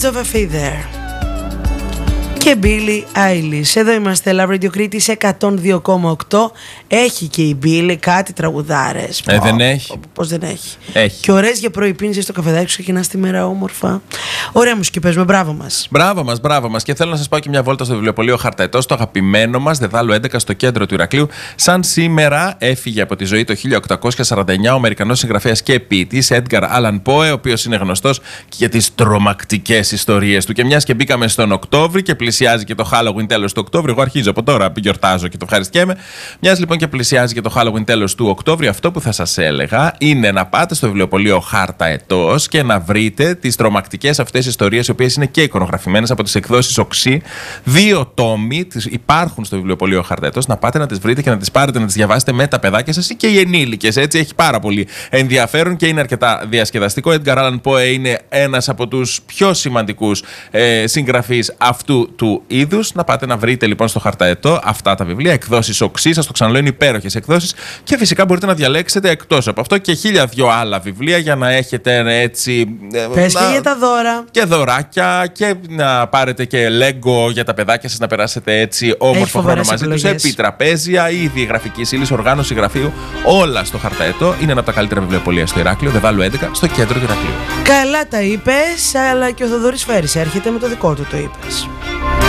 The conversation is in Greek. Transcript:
Birds of a Feather και Billie Eilish. Εδώ είμαστε, Love Radio Κρήτης 102,8. Έχει και η Billie κάτι τραγουδάρες. Δεν έχει. Πώς δεν έχει. Έχει. Και ωραίες για πρωί, πίνεις στο καφεδάκι σου, ξεκινάς τη μέρα όμορφα. Ωραία μουσική παίζουμε, μπράβο μας. Μπράβο μας. Και θέλω να σας πάω και μια βόλτα στο βιβλιοπωλείο Χαρταετός, το αγαπημένο μας, Δεδάλου 11, στο κέντρο του Ηρακλείου. Σαν σήμερα έφυγε από τη ζωή το 1849 ο Αμερικανός συγγραφέας και ποιητής Edgar Allan Poe, ο οποίος είναι γνωστός και για τις τρομακτικές ιστορίες του. Και μιας και μπήκαμε στον Οκτώβρη και πλησιάζει και το Halloween τέλος του Οκτώβρη, εγώ αρχίζω από τώρα, γιορτάζω και το ευχαριστιέμαι. Μιας λοιπόν και πλησιάζει και το Halloween τέλος του Οκτώβρη, αυτό που θα σας έλεγα είναι να πάτε στο βιβλιοπωλείο Χαρταετός και να βρείτε τις τρομακτικές αυτές ιστορίες, οι οποίες είναι και εικονογραφημένες από τις εκδόσεις Οξύ. 2 τόμοι υπάρχουν στο βιβλιοπωλείο Χαρταετός. Να πάτε να τις βρείτε και να τις πάρετε να τις διαβάσετε με τα παιδάκια σας ή και οι ενήλικες. Έτσι, έχει πάρα πολύ ενδιαφέρον και είναι αρκετά διασκεδαστικό. Edgar Allan Poe είναι ένας από τους πιο σημαντικούς συγγραφείς αυτού του είδους. Να πάτε να βρείτε λοιπόν στο Χαρταετό αυτά τα βιβλία, εκδόσεις Οξύ. Σας το ξαναλέω, είναι υπέροχες εκδόσεις και φυσικά μπορείτε να διαλέξετε εκτός από αυτό και 1002 άλλα βιβλία για να έχετε έτσι. Πες και για τα δώρα. Και δωράκια και να πάρετε και Lego για τα παιδάκια σας, να περάσετε έτσι όμορφο χρόνο μαζί τους. Επιτραπέζια, ήδη γραφικής ύλης, οργάνωση γραφείου, όλα στο Χαρταετό. Είναι ένα από τα καλύτερα βιβλιοπωλεία στο Ηράκλειο, Δεδάλου 11, στο κέντρο του Ηρακλείου. Καλά τα είπες, αλλά και ο Θοδωρής Φέρης έρχεται με το δικό του, το είπες.